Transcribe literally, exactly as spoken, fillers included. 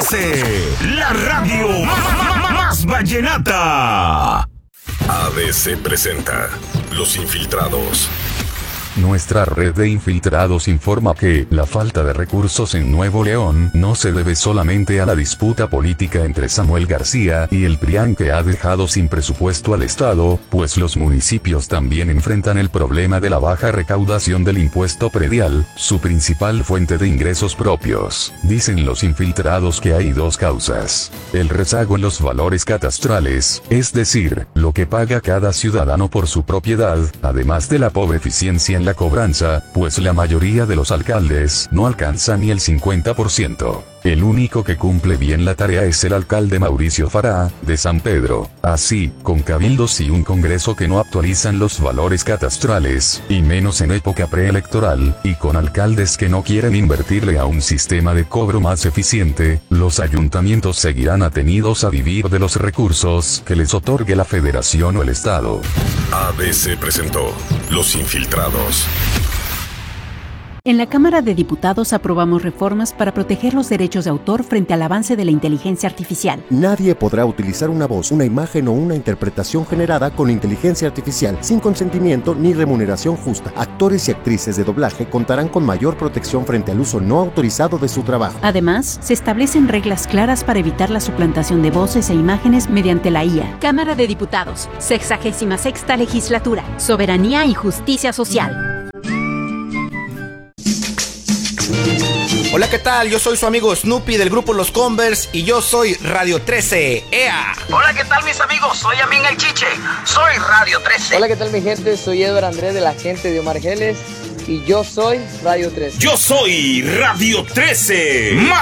trece, la radio más vallenata. A B C presenta Los Infiltrados. Nuestra red de infiltrados informa que la falta de recursos en Nuevo León no se debe solamente a la disputa política entre Samuel García y el P R I A N, que ha dejado sin presupuesto al Estado, pues los municipios también enfrentan el problema de la baja recaudación del impuesto predial, su principal fuente de ingresos propios. Dicen los infiltrados que hay dos causas: el rezago en los valores catastrales, es decir, lo que paga cada ciudadano por su propiedad, además de la pobre eficiencia en la cobranza, pues la mayoría de los alcaldes no alcanza ni el cincuenta por ciento. El único que cumple bien la tarea es el alcalde Mauricio Farah, de San Pedro. Así, con cabildos y un congreso que no actualizan los valores catastrales, y menos en época preelectoral, y con alcaldes que no quieren invertirle a un sistema de cobro más eficiente, los ayuntamientos seguirán atenidos a vivir de los recursos que les otorgue la federación o el Estado. A B C presentó Los Infiltrados. En la Cámara de Diputados aprobamos reformas para proteger los derechos de autor frente al avance de la inteligencia artificial. Nadie podrá utilizar una voz, una imagen o una interpretación generada con inteligencia artificial sin consentimiento ni remuneración justa. Actores y actrices de doblaje contarán con mayor protección frente al uso no autorizado de su trabajo. Además, se establecen reglas claras para evitar la suplantación de voces e imágenes mediante la I A. Cámara de Diputados, sexagésima sexta legislatura, soberanía y justicia social. Hola, ¿qué tal? Yo soy su amigo Snoopy del grupo Los Converse y yo soy Radio trece. ¡Ea! Hola, ¿qué tal, mis amigos? Soy Amin el Chiche. Soy Radio trece. Hola, ¿qué tal, mi gente? Soy Edward Andrés de la gente de Omar Geles y yo soy Radio trece. Yo soy Radio trece.